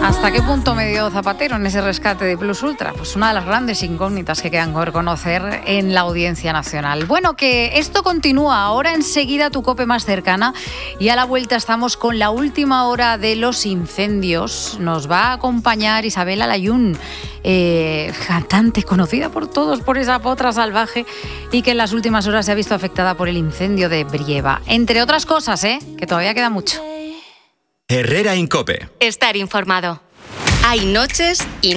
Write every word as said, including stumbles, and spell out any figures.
¿Hasta qué punto me dio Zapatero en ese rescate de Plus Ultra? Pues una de las grandes incógnitas que quedan por conocer en la Audiencia Nacional. Bueno, que esto continúa. Ahora enseguida tu COPE más cercana y a la vuelta estamos con la última hora de los incendios. Nos va a acompañar Isabel Alayún, eh, cantante conocida por todos por esa potra salvaje y que en las últimas horas se ha visto afectada por el incendio de Brieva. Entre otras cosas, ¿eh? Que todavía queda mucho. Herrera en COPE. Estar informado. Hay noches y